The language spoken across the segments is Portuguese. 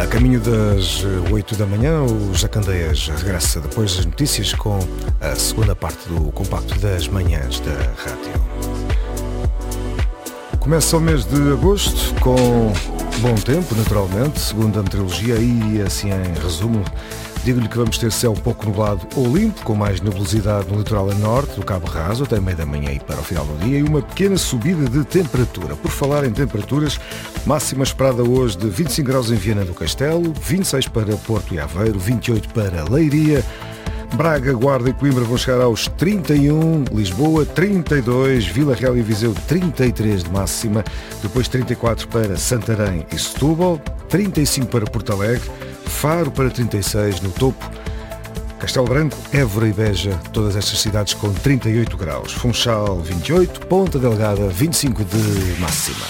A caminho das 8 da manhã, o Jacandeias regressa depois das notícias com a segunda parte do compacto das manhãs da rádio. Começa o mês de agosto com bom tempo, naturalmente, segundo a meteorologia, e assim em resumo, digo-lhe que vamos ter céu pouco nublado ou limpo, com mais nebulosidade no litoral a norte, do Cabo Raso, até meio da manhã e para o final do dia, e uma pequena subida de temperatura. Por falar em temperaturas, máxima esperada hoje de 25 graus em Viana do Castelo, 26 para Porto e Aveiro, 28 para Leiria, Braga, Guarda e Coimbra vão chegar aos 31, Lisboa 32, Vila Real e Viseu 33 de máxima, depois 34 para Santarém e Setúbal, 35 para Porto Alegre, Faro para 36 no topo, Castelo Branco, Évora e Beja, todas estas cidades com 38 graus, Funchal 28, Ponta Delgada 25 de máxima.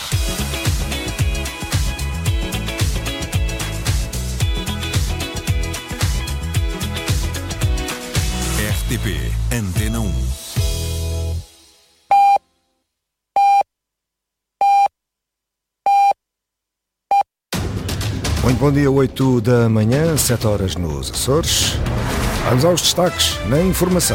RTP Antena 1. Muito bom dia, 8 da manhã, 7 horas nos Açores. Vamos aos destaques na informação.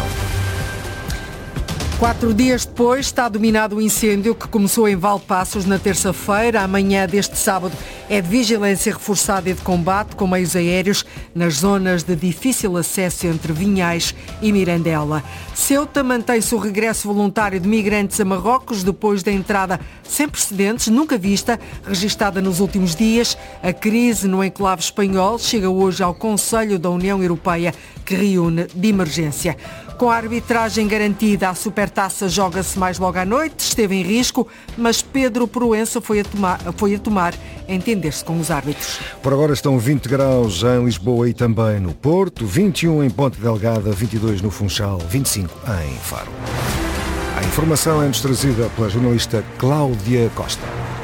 4 dias depois está dominado o incêndio que começou em Valpaços na terça-feira. Amanhã deste sábado é de vigilância reforçada e de combate com meios aéreos nas zonas de difícil acesso entre Vinhais e Mirandela. Ceuta mantém-se o regresso voluntário de migrantes a Marrocos depois da entrada sem precedentes, nunca vista, registada nos últimos dias. A crise no enclave espanhol chega hoje ao Conselho da União Europeia, que reúne de emergência. Com a arbitragem garantida, a Supertaça joga-se mais logo à noite, esteve em risco, mas Pedro Proença foi a tomar entender-se com os árbitros. Por agora estão 20 graus em Lisboa e também no Porto, 21 em Ponta Delgada, 22 no Funchal, 25 em Faro. A informação é-nos trazida pela jornalista Cláudia Costa.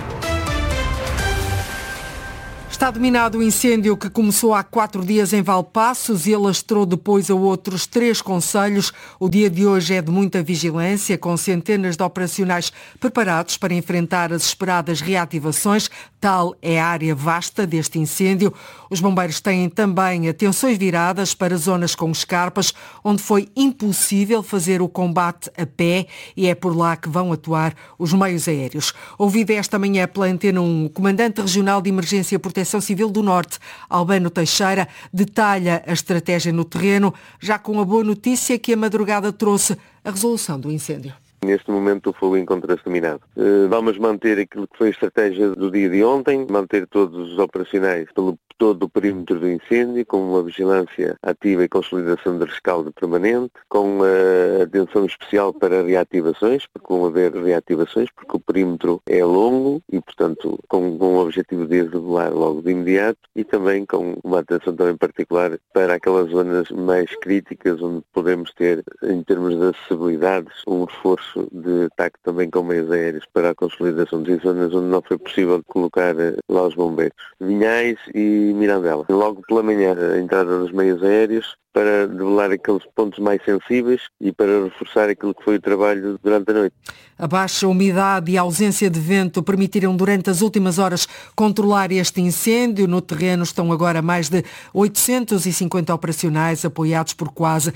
Está dominado o incêndio que começou há 4 dias em Valpaços e alastrou depois a outros 3 concelhos. O dia de hoje é de muita vigilância, com centenas de operacionais preparados para enfrentar as esperadas reativações. Tal é a área vasta deste incêndio. Os bombeiros têm também atenções viradas para zonas com escarpas, onde foi impossível fazer o combate a pé, e é por lá que vão atuar os meios aéreos. Ouvido esta manhã pela Antena 1, o Comandante Regional de Emergência e Proteção Civil do Norte, Albano Teixeira, detalha a estratégia no terreno, já com a boa notícia que a madrugada trouxe a resolução do incêndio. Neste momento o fogo encontra-se dominado. Vamos manter aquilo que foi a estratégia do dia de ontem, manter todos os operacionais pelo todo o perímetro do incêndio, com uma vigilância ativa e consolidação de rescaldo permanente, com atenção especial para reativações, porque vão haver reativações, porque o perímetro é longo e, portanto, com o objetivo de isolar logo de imediato, e também com uma atenção também particular para aquelas zonas mais críticas, onde podemos ter, em termos de acessibilidades, um reforço de ataque também com meios aéreos para a consolidação de zonas onde não foi possível colocar lá os bombeiros. Vinhais e Mirandela. Logo pela manhã, a entrada dos meios aéreos para debelar aqueles pontos mais sensíveis e para reforçar aquilo que foi o trabalho durante a noite. A baixa umidade e a ausência de vento permitiram durante as últimas horas controlar este incêndio. No terreno estão agora mais de 850 operacionais, apoiados por quase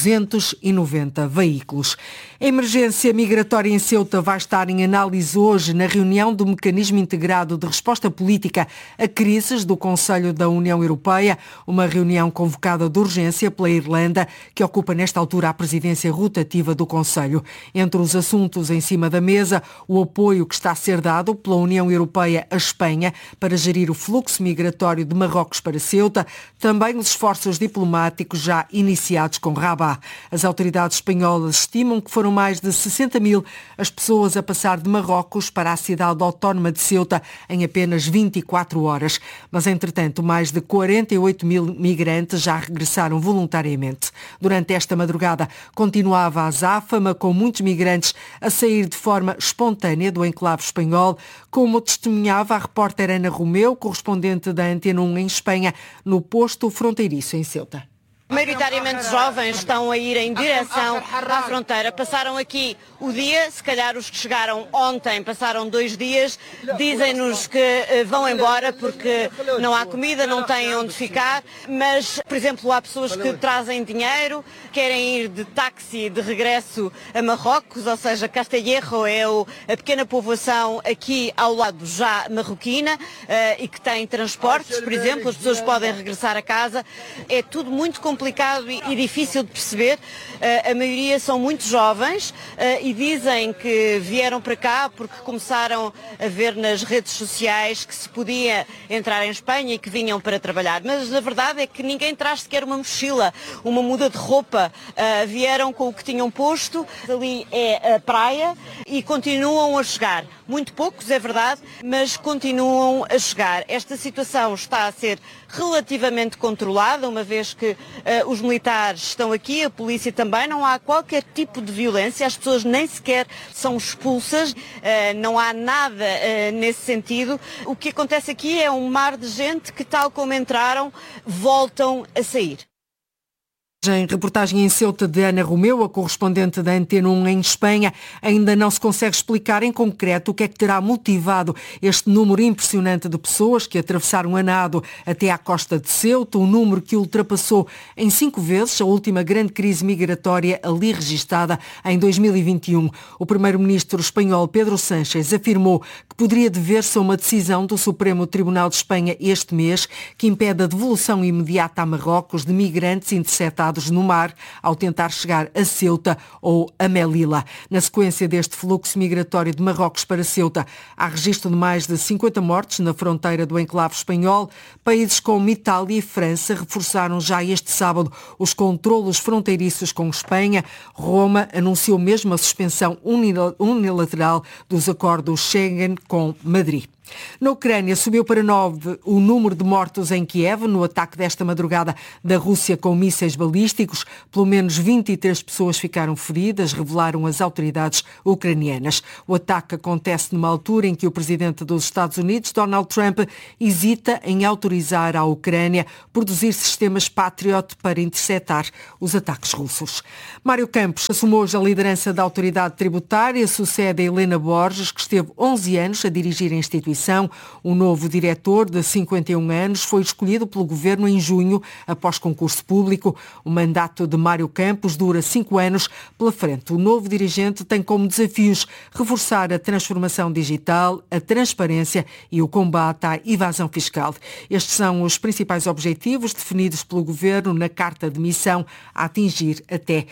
290 veículos. A emergência migratória em Ceuta vai estar em análise hoje na reunião do Mecanismo Integrado de Resposta Política a Crises do Conselho da União Europeia, uma reunião convocada de urgência pela Irlanda, que ocupa nesta altura a presidência rotativa do Conselho. Entre os assuntos em cima da mesa, o apoio que está a ser dado pela União Europeia à Espanha para gerir o fluxo migratório de Marrocos para Ceuta, também os esforços diplomáticos já iniciados com Rabat. As autoridades espanholas estimam que foram mais de 60 mil as pessoas a passar de Marrocos para a cidade autónoma de Ceuta em apenas 24 horas. Mas, entretanto, mais de 48 mil migrantes já regressaram voluntariamente. Durante esta madrugada continuava a azáfama, com muitos migrantes a sair de forma espontânea do enclave espanhol, como testemunhava a repórter Ana Romeu, correspondente da Antena 1 em Espanha, no posto fronteiriço em Ceuta. Maioritariamente jovens estão a ir em direção à fronteira. Passaram aqui o dia, se calhar os que chegaram ontem passaram 2 dias, dizem-nos que vão embora porque não há comida, não têm onde ficar, mas, por exemplo, há pessoas que trazem dinheiro, querem ir de táxi de regresso a Marrocos, ou seja, Castellerro é a pequena povoação aqui ao lado já marroquina e que tem transportes, por exemplo, as pessoas podem regressar a casa. É tudo muito complicado e difícil de perceber. A maioria são muito jovens e dizem que vieram para cá porque começaram a ver nas redes sociais que se podia entrar em Espanha e que vinham para trabalhar. Mas a verdade é que ninguém traz sequer uma mochila, uma muda de roupa. Vieram com o que tinham posto. Ali é a praia e continuam a chegar. Muito poucos, é verdade, mas continuam a chegar. Esta situação está a ser relativamente controlada, uma vez que os militares estão aqui, a polícia também, não há qualquer tipo de violência, as pessoas nem sequer são expulsas, não há nada nesse sentido. O que acontece aqui é um mar de gente que, tal como entraram, voltam a sair. Em reportagem em Ceuta de Ana Romeu, a correspondente da Antena 1 em Espanha, ainda não se consegue explicar em concreto o que é que terá motivado este número impressionante de pessoas que atravessaram a nado até à costa de Ceuta, um número que ultrapassou em 5 vezes a última grande crise migratória ali registada em 2021. O primeiro-ministro espanhol Pedro Sánchez afirmou que poderia dever-se a uma decisão do Supremo Tribunal de Espanha este mês que impede a devolução imediata a Marrocos de migrantes interceptados no mar ao tentar chegar a Ceuta ou a Melilla. Na sequência deste fluxo migratório de Marrocos para Ceuta, há registro de mais de 50 mortes na fronteira do enclave espanhol. Países como Itália e França reforçaram já este sábado os controlos fronteiriços com Espanha. Roma anunciou mesmo a suspensão unilateral dos acordos Schengen com Madrid. Na Ucrânia subiu para 9 o número de mortos em Kiev no ataque desta madrugada da Rússia com mísseis balísticos. Pelo menos 23 pessoas ficaram feridas, revelaram as autoridades ucranianas. O ataque acontece numa altura em que o presidente dos Estados Unidos, Donald Trump, hesita em autorizar à Ucrânia produzir sistemas Patriot para interceptar os ataques russos. Mário Campos assumiu hoje a liderança da autoridade tributária, sucede a Helena Borges, que esteve 11 anos a dirigir a instituição. O novo diretor, de 51 anos, foi escolhido pelo Governo em junho, após concurso público. O mandato de Mário Campos dura 5 anos pela frente. O novo dirigente tem como desafios reforçar a transformação digital, a transparência e o combate à evasão fiscal. Estes são os principais objetivos definidos pelo Governo na Carta de Missão a atingir até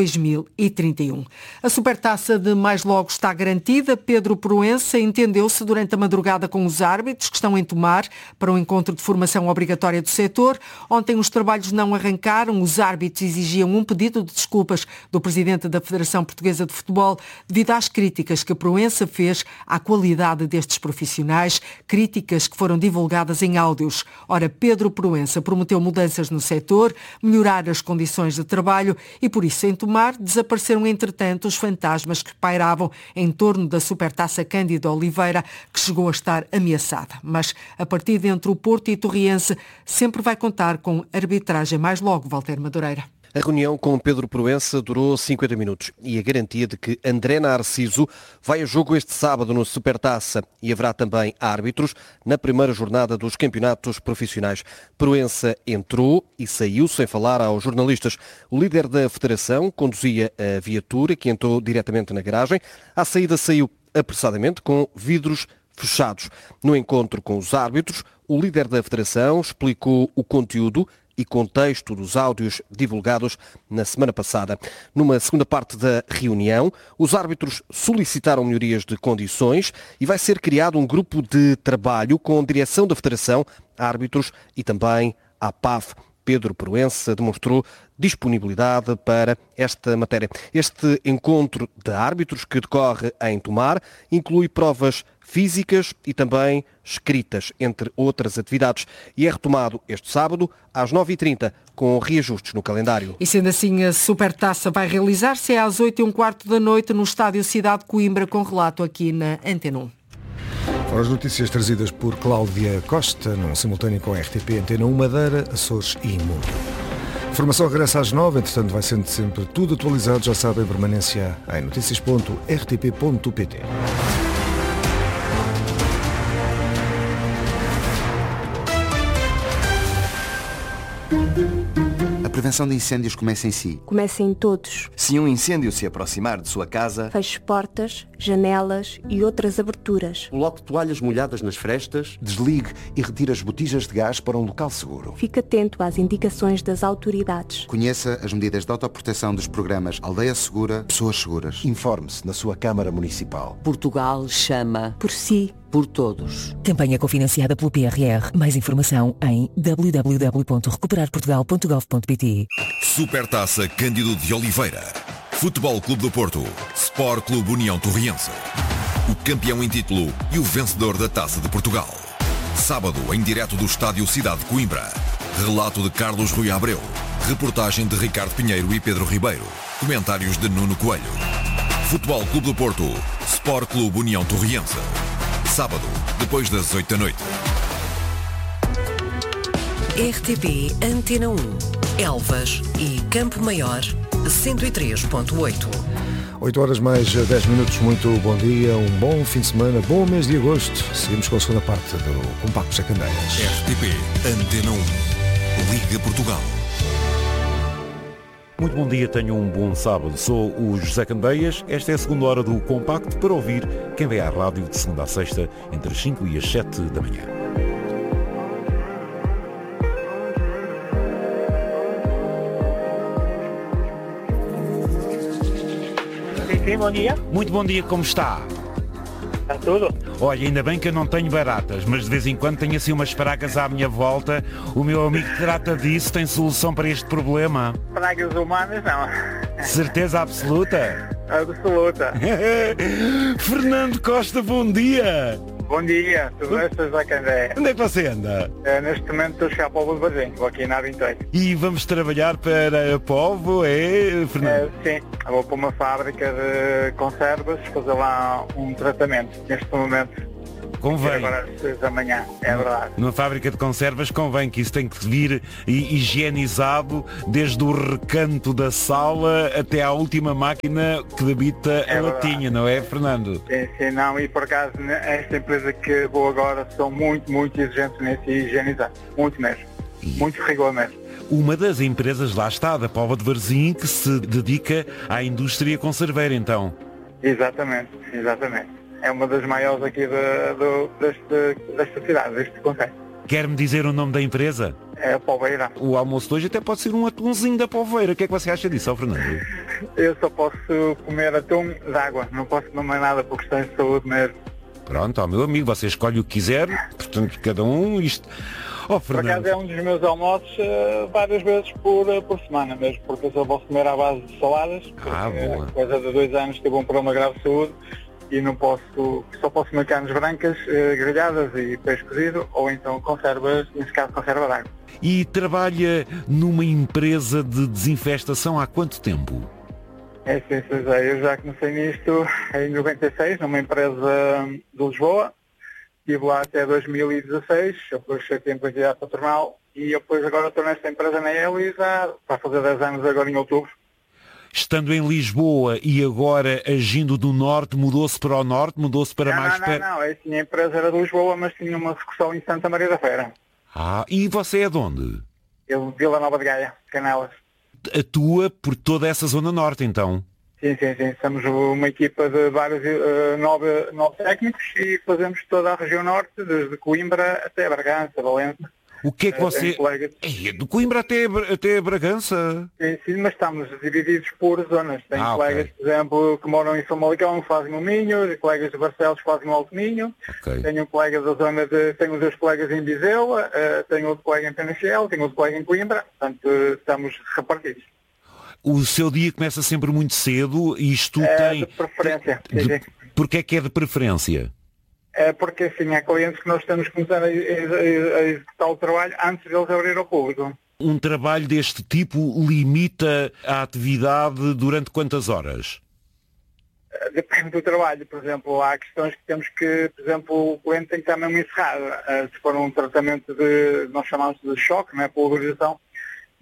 2031. A supertaça de mais logo está garantida. Pedro Proença entendeu-se durante a madrugada com os árbitros que estão em Tomar para um encontro de formação obrigatória do setor. Ontem os trabalhos não arrancaram. Os árbitros exigiam um pedido de desculpas do presidente da Federação Portuguesa de Futebol devido às críticas que Proença fez à qualidade destes profissionais, críticas que foram divulgadas em áudios. Ora, Pedro Proença prometeu mudanças no setor, melhorar as condições de trabalho e, por isso, em Tomar, desapareceram entretanto os fantasmas que pairavam em torno da supertaça Cândido Oliveira, que chegou a estar ameaçada. Mas a partida entre o Porto e Torriense sempre vai contar com arbitragem. Mais logo, Walter Madureira. A reunião com Pedro Proença durou 50 minutos e a garantia de que André Narciso vai a jogo este sábado no Supertaça e haverá também árbitros na primeira jornada dos campeonatos profissionais. Proença entrou e saiu sem falar aos jornalistas. O líder da federação conduzia a viatura que entrou diretamente na garagem. À saída saiu apressadamente com vidros fechados. No encontro com os árbitros, o líder da federação explicou o conteúdo e contexto dos áudios divulgados na semana passada. Numa segunda parte da reunião, os árbitros solicitaram melhorias de condições e vai ser criado um grupo de trabalho com direção da Federação, árbitros e também a PAF. Pedro Proença demonstrou disponibilidade para esta matéria. Este encontro de árbitros que decorre em Tomar inclui provas físicas e também escritas, entre outras atividades, e é retomado este sábado às 9h30, com reajustes no calendário. E sendo assim, a Supertaça vai realizar-se às 8h15 da noite no Estádio Cidade de Coimbra, com relato aqui na Antena 1. Foram as notícias trazidas por Cláudia Costa, num simultâneo com a RTP Antena 1 Madeira, Açores e Mundo. Formação regressa às 9, entretanto vai sendo sempre tudo atualizado, já sabem, permanência em noticias.rtp.pt. A prevenção de incêndios começa em si. Começa em todos. Se um incêndio se aproximar de sua casa, feche portas, janelas e outras aberturas. Coloque toalhas molhadas nas frestas. Desligue e retire as botijas de gás para um local seguro. Fique atento às indicações das autoridades. Conheça as medidas de autoproteção dos programas Aldeia Segura, Pessoas Seguras. Informe-se na sua Câmara Municipal. Portugal chama por si. Por todos. Campanha cofinanciada pelo PRR. Mais informação em www.recuperarportugal.gov.pt. Supertaça Cândido de Oliveira. Futebol Clube do Porto. Sport Clube União Torriense. O campeão em título e o vencedor da Taça de Portugal. Sábado, em direto do Estádio Cidade de Coimbra. Relato de Carlos Rui Abreu. Reportagem de Ricardo Pinheiro e Pedro Ribeiro. Comentários de Nuno Coelho. Futebol Clube do Porto. Sport Clube União Torriense. Sábado, depois das 8 da noite. RTP Antena 1, Elvas e Campo Maior, 103.8. 8 horas mais 10 minutos, muito bom dia, um bom fim de semana, bom mês de agosto. Seguimos com a segunda parte do Compacto José Candeias. RTP Antena 1, Liga Portugal. Muito bom dia, tenham um bom sábado. Sou o José Candeias. Esta é a segunda hora do Compacto para ouvir quem vem à rádio de segunda a sexta entre as 5 e as 7 da manhã. Sim, bom dia. Muito bom dia, como está? Está tudo? Olha, ainda bem que eu não tenho baratas, mas de vez em quando tenho assim umas pragas à minha volta. O meu amigo trata disso, tem solução para este problema? Pragas humanas, não. Certeza absoluta? Absoluta. Fernando Costa, bom dia. Bom dia, tudo bem, José Candeias? Onde é que você anda? Neste momento estou a chegar para o Povo de Varzim, vou aqui na A28. E vamos trabalhar para Povo, é, Fernando? Sim, vou para uma fábrica de conservas, fazer lá um tratamento neste momento. Convém. Agora às 6 da manhã, é verdade. Numa fábrica de conservas convém que isso tem que vir higienizado desde o recanto da sala até à última máquina que debita a latinha, não é, Fernando? Sim, não, e por acaso esta empresa que vou agora são muito exigentes nesse higienizar, muito mesmo, muito rigor mesmo. Uma das empresas lá está, da Póvoa de Varzim, que se dedica à indústria conserveira, então. Exatamente. É uma das maiores aqui desta cidade, deste conceito. Quer-me dizer o nome da empresa? É a Poveira. O almoço de hoje até pode ser um atumzinho da Poveira. O que é que você acha disso, Fernando? Eu só posso comer atum de água, não posso comer mais nada por questões de saúde mesmo. Pronto, meu amigo, você escolhe o que quiser, portanto, cada um isto... Oh, por acaso é um dos meus almoços várias vezes por semana mesmo, porque eu só posso comer à base de saladas. Boa. Coisa de 2 anos tive um problema grave de saúde e só posso comer carnes brancas, grelhadas e peixe cozido, ou então conservas, nesse caso conserva de água. E trabalha numa empresa de desinfestação há quanto tempo? Sim, eu já comecei nisto em 96, numa empresa de Lisboa. Estive lá até 2016, depois cheguei em quantidade patronal e depois agora estou nesta empresa na Elis para fazer 10 anos agora em outubro. Estando em Lisboa e agora agindo do norte, mudou-se para o norte, mudou-se para mais perto? Não, assim, a empresa era de Lisboa, mas tinha uma sucursal em Santa Maria da Feira. E você é de onde? Eu de Vila Nova de Gaia, Canelas. Atua por toda essa zona norte, então? Sim. Somos uma equipa de vários 9 técnicos e fazemos toda a região norte, desde Coimbra até Bragança, Valente. O que é que você... de Coimbra até Bragança? Sim, mas estamos divididos por zonas. Tenho colegas, por exemplo, que moram em São Malicão, que fazem o Minho, e colegas de Barcelos que fazem o Alto Minho. Tenho um colega da zona tenho 2 colegas em Viseu, tenho outro colega em Penafiel, tenho outro colega em Coimbra, portanto estamos repartidos. O seu dia começa sempre muito cedo e isto tem... de preferência. Porquê é que é de preferência? É porque, assim, há clientes que nós temos que começar a executar o trabalho antes de eles abrir ao público. Um trabalho deste tipo limita a atividade durante quantas horas? Depende do trabalho, por exemplo, há questões que temos que, por exemplo, o cliente tem que estar mesmo encerrado. Se for um tratamento nós chamamos de choque, não é, pulverização,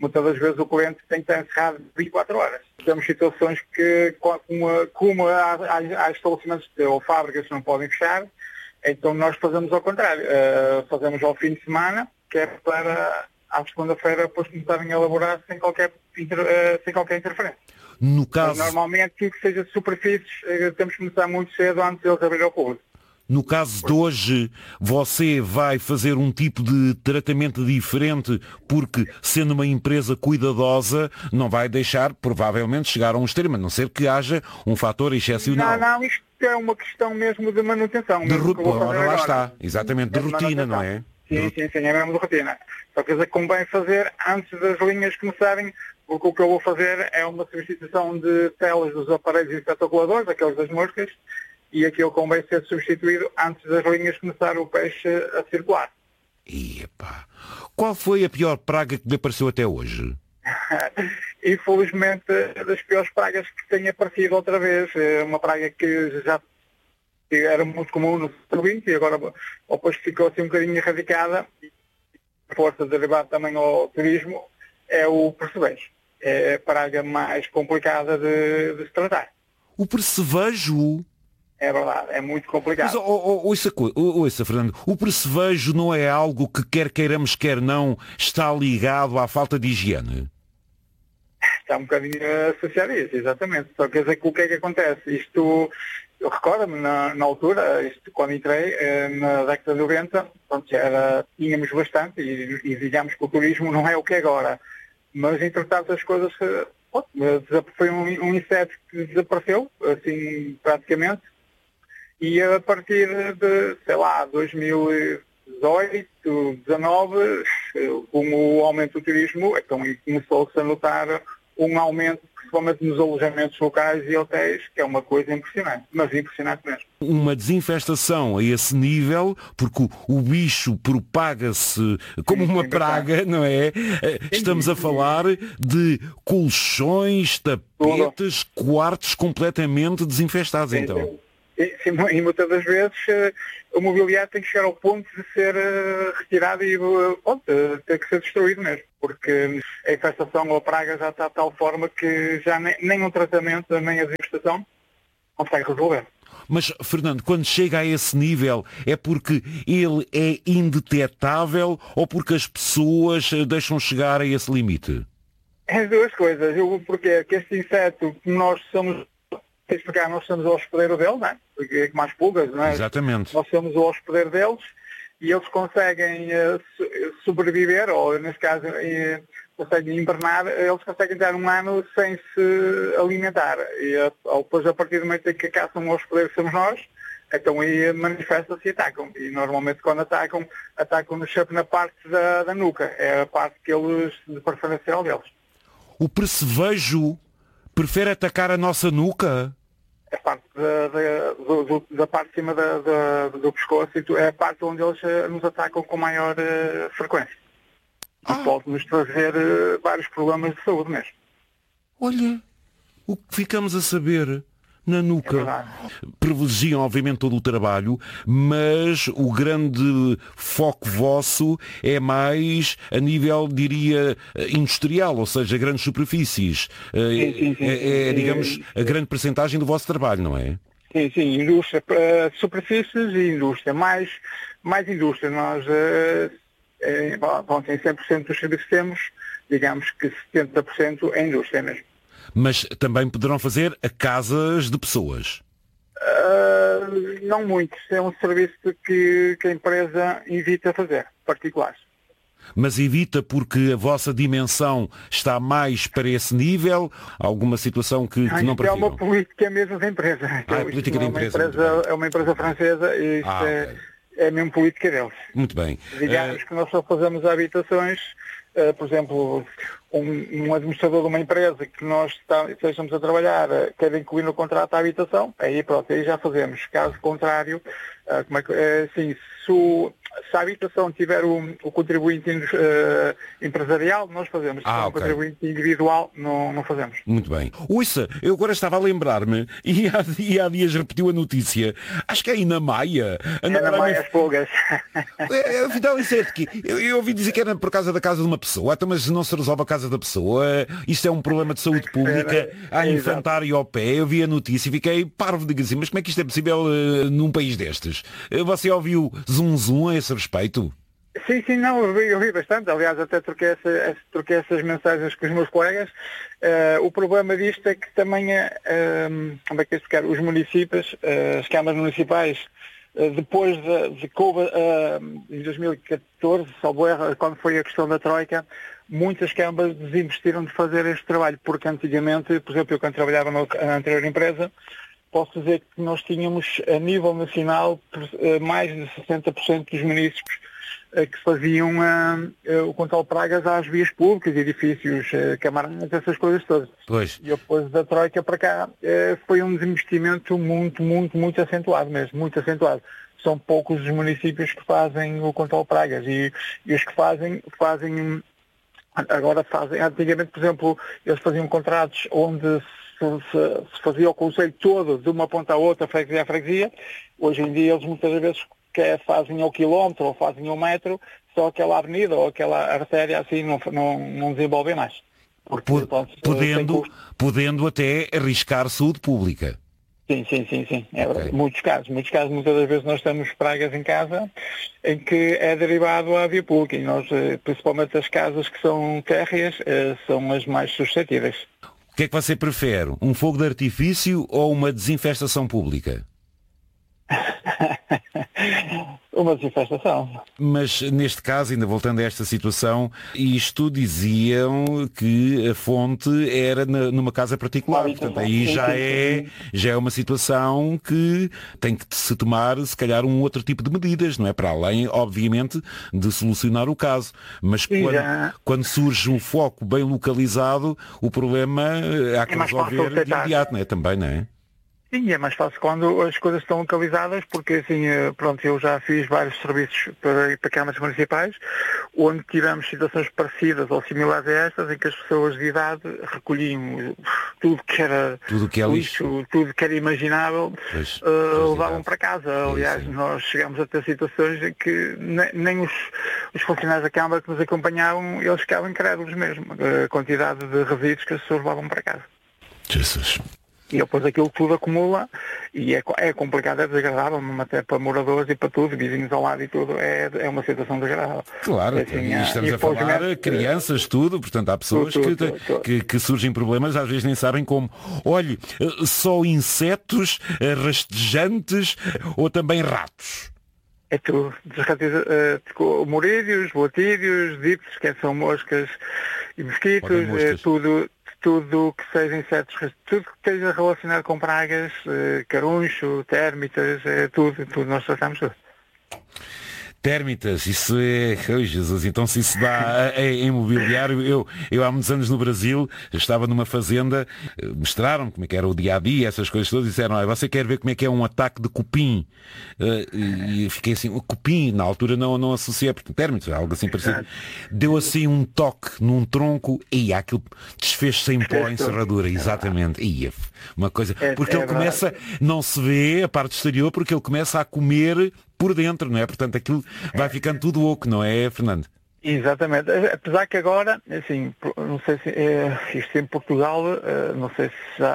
muitas das vezes o cliente tem que estar encerrado 24 horas. Temos situações que, como há estabelecimentos ou fábricas que não podem fechar, então nós fazemos ao contrário. Fazemos ao fim de semana, que é para à segunda-feira depois começarem a elaborar sem qualquer interferência. No caso... Normalmente, tudo que seja de superfícies, temos que começar muito cedo antes de eles abrirem ao público. No caso de hoje, você vai fazer um tipo de tratamento diferente porque, sendo uma empresa cuidadosa, não vai deixar, provavelmente, chegar a um extremo, a não ser que haja um fator excepcional. Não, isto é uma questão mesmo de manutenção. Lá está, exatamente, de rotina, não é? Sim, é mesmo de rotina. Só que convém fazer antes das linhas começarem, porque o que eu vou fazer é uma substituição de telas dos aparelhos espetaculadores, aqueles das moscas, e aquilo convém ser substituído antes das linhas começar o peixe a circular. Epá. Qual foi a pior praga que lhe apareceu até hoje? Infelizmente, das piores pragas que tem aparecido outra vez. Uma praga que já era muito comum no século XX e agora depois ficou assim um bocadinho erradicada. A força derivada também ao turismo é o percevejo. É a praga mais complicada de se tratar. O percevejo? É verdade, é muito complicado. Mas, ouça, Fernando, o percevejo não é algo que quer queiramos, quer não, está ligado à falta de higiene? Está um bocadinho associado a isso, exatamente. Só quer dizer que o que é que acontece? Isto, eu recordo-me na altura, quando entrei, na década de 90, tínhamos bastante e digamos que o turismo não é o que é agora. Mas, entretanto, as coisas... foi um inseto que desapareceu, assim, praticamente. E a partir de, 2018, 2019, com o aumento do turismo, então começou-se a notar um aumento, principalmente nos alojamentos locais e hotéis, que é uma coisa impressionante, mas impressionante mesmo. Uma desinfestação a esse nível, porque o bicho propaga-se como uma praga, não é? Estamos a falar de colchões, tapetes, quartos completamente desinfestados, então. E muitas das vezes o mobiliário tem que chegar ao ponto de ser retirado e ter que ser destruído mesmo, porque a infestação ou a praga já está de tal forma que já nem o tratamento, nem a desinfestação consegue resolver. Mas, Fernando, quando chega a esse nível, é porque ele é indetetável ou porque as pessoas deixam chegar a esse limite? É as duas coisas. Porque este inseto, nós somos o hospedeiro deles, não é? Porque é como as pulgas, não é? Exatamente. Nós somos o hospedeiro deles e eles conseguem sobreviver, ou nesse caso conseguem hibernar, eles conseguem dar um ano sem se alimentar. E depois, a partir do momento em que caçam um hospedeiro que somos nós, então aí manifestam-se e atacam. E normalmente quando atacam no sempre na parte da nuca. É a parte que eles, de preferencial deles. O percevejo prefere atacar a nossa nuca? A parte da parte de cima do pescoço, é a parte onde eles nos atacam com maior frequência. E pode-nos trazer vários problemas de saúde mesmo. Olha, o que ficamos a saber na nuca. Privilegiam, obviamente, todo o trabalho, mas o grande foco vosso é mais a nível, diria, industrial, ou seja, grandes superfícies. Sim. Digamos, a grande percentagem do vosso trabalho, não é? Sim, indústria, superfícies e indústria. Mais indústria. Nós, em 100% dos serviços que temos, digamos que 70% é indústria mesmo. Mas também poderão fazer a casas de pessoas? Não muito. É um serviço que a empresa evita fazer, particulares. Mas evita porque a vossa dimensão está mais para esse nível? Alguma situação que não prefiram? É uma política mesmo da empresa. Então, é política da empresa. É uma empresa francesa e isto é mesmo política deles. Muito bem. Digamos que nós só fazemos habitações. Por exemplo, um administrador de uma empresa que nós estejamos a trabalhar quer incluir no contrato a habitação, aí já fazemos. Caso contrário, Se a habitação tiver o contribuinte empresarial, nós fazemos. Se for um contribuinte individual, não fazemos. Muito bem. Ouça, eu agora estava a lembrar-me, e há dias repetiu a notícia, acho que é aí na Maia. Na Maia as pulgas. Afinal, isso é de quê? Eu ouvi dizer que era por causa da casa de uma pessoa, então, mas não se resolve a casa da pessoa, isto é um problema de saúde pública, há infantário ao pé, eu vi a notícia e fiquei parvo, digo assim, mas como é que isto é possível num país destes? Você ouviu zum a esse respeito? Sim, não, eu vi bastante. Aliás, até troquei essas mensagens com os meus colegas. O problema disto é que também como é que é explicar? Os municípios, as câmaras municipais, depois de em 2014, salvo erro, quando foi a questão da Troika, muitas câmaras desinvestiram de fazer este trabalho, porque antigamente, por exemplo, eu quando trabalhava na anterior empresa, posso dizer que nós tínhamos, a nível nacional, mais de 60% dos municípios que faziam o controle de pragas às vias públicas, edifícios, camarantes, essas coisas todas. Pois. E depois da Troika para cá foi um desinvestimento muito acentuado mesmo, muito acentuado. São poucos os municípios que fazem o controle de pragas e os que fazem agora fazem. Antigamente, por exemplo, eles faziam contratos onde se fazia o concelho todo de uma ponta a outra, freguesia a freguesia. Hoje em dia eles muitas vezes fazem ao quilómetro ou fazem ao metro, só aquela avenida ou aquela artéria assim não desenvolvem mais. Porque, podendo até arriscar saúde pública. Sim. Okay. Muitos casos, muitas das vezes nós temos pragas em casa em que é derivado à via pública e nós, principalmente as casas que são térreas, são as mais suscetíveis. O que é que você prefere? Um fogo de artifício ou uma desinfestação pública? Uma desinfestação. Mas neste caso, ainda voltando a esta situação, isto diziam que a fonte era numa casa particular. Portanto, aí já é uma situação que tem que se tomar, se calhar, um outro tipo de medidas, não é? Para além, obviamente, de solucionar o caso. Mas quando surge um foco bem localizado, o problema há que resolver de imediato, não é? Também, não é? Sim, é mais fácil quando as coisas estão localizadas, porque assim, pronto, eu já fiz vários serviços para câmaras municipais, onde tivemos situações parecidas ou similares a estas, em que as pessoas de idade recolhiam tudo que era lixo, tudo que era imaginável, levavam para casa. Aliás, nós chegámos a ter situações em que nem os funcionários da Câmara que nos acompanhavam, eles ficavam incrédulos mesmo, a quantidade de resíduos que as pessoas levavam para casa. Jesus. E depois aquilo tudo acumula e é complicado, é desagradável, até para moradores e para tudo, vizinhos ao lado e tudo, é uma situação desagradável. Claro, assim, estamos a falar crianças, tudo, portanto há pessoas que surgem problemas, às vezes nem sabem como. Olhe, só insetos, rastejantes ou também ratos? É tudo, morídeos, boatídeos, dipes, que são moscas e mosquitos, tudo que seja insetos, tudo que esteja relacionado com pragas, caruncho, térmitas, tudo nós tratamos tudo. Térmitas, isso é... Oh, Jesus, então se isso dá em imobiliário, eu há muitos anos no Brasil, estava numa fazenda, mostraram como é que era o dia-a-dia, essas coisas todas, e disseram, você quer ver como é que é um ataque de cupim? E fiquei assim, o cupim, na altura não associei, porque térmitas, algo assim parecido. Deu assim um toque num tronco, e aquilo desfez-se em pó em serradura, exatamente. E uma coisa, porque ele começa, não se vê a parte exterior, porque ele começa a comer por dentro, não é? Portanto, aquilo vai ficando tudo oco, não é, Fernando? Exatamente. Apesar que agora, assim, não sei se isto em Portugal, não sei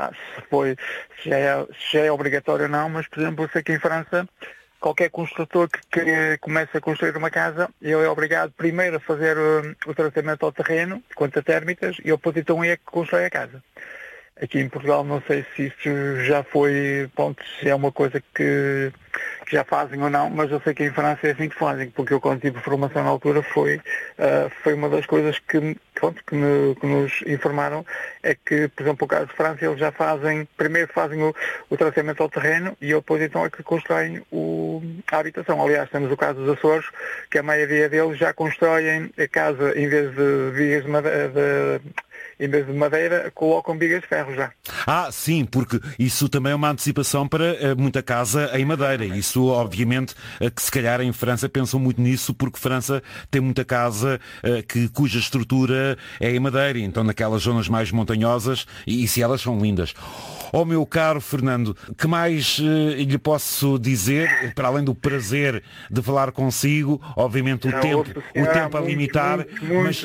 se já é obrigatório ou não, mas, por exemplo, eu sei que em França, qualquer construtor que comece a construir uma casa, ele é obrigado primeiro a fazer o tratamento ao terreno, quanto a térmitas, e depois então é que constrói a casa. Aqui em Portugal não sei se isso já foi, se é uma coisa que já fazem ou não, mas eu sei que em França é assim que fazem, porque eu quando tive formação na altura foi uma das coisas que nos informaram, é que, por exemplo, o caso de França, eles já primeiro fazem o tratamento ao terreno e depois então é que constroem a habitação. Aliás, temos o caso dos Açores, que a maioria deles já constroem a casa, em vez de vias em vez de madeira, colocam bigas de ferro já. Sim, porque isso também é uma antecipação para muita casa em madeira. Isso, obviamente, que se calhar em França pensam muito nisso, porque França tem muita casa cuja estrutura é em madeira, então naquelas zonas mais montanhosas, e se elas são lindas. Meu caro Fernando, que mais lhe posso dizer, para além do prazer de falar consigo, obviamente o tempo a limitar, mas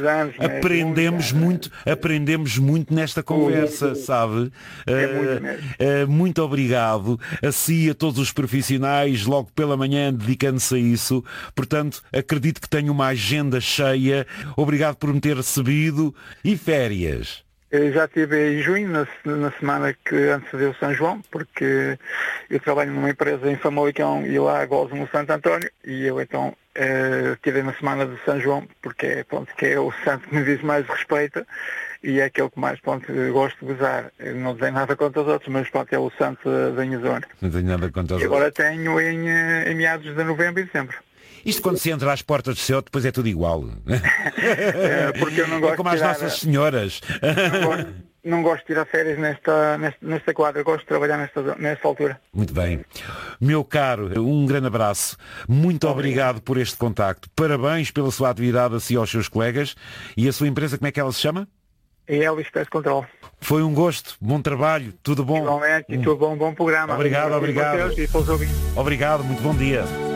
aprendemos muito nesta conversa, sabe? Muito obrigado a si e a todos os profissionais, logo pela manhã dedicando-se a isso. Portanto, acredito que tenho uma agenda cheia. Obrigado por me ter recebido. E férias? Eu já estive em junho, na semana que antecedeu São João, porque eu trabalho numa empresa em Famalicão e lá gozo no Santo António, e eu então estive na semana de São João, porque que é o santo que me diz mais respeito, e é aquele que mais gosto de gozar. Eu não tenho nada contra os outros, mas é o santo da minha zona. Não tenho nada contra os outros. E agora tenho em meados de novembro e dezembro. Isto quando se entra às portas do céu, depois é tudo igual. Porque eu não gosto como as Nossas Senhoras. Não gosto de tirar férias nesta quadra, eu gosto de trabalhar nesta altura. Muito bem. Meu caro, um grande abraço. Muito obrigado por este contacto. Parabéns pela sua atividade a si e aos seus colegas. E a sua empresa, como é que ela se chama? É Elis Pest Control. Foi um gosto, bom trabalho, tudo bom. Igualmente, e tudo bom programa. Obrigado. Obrigado, muito bom dia.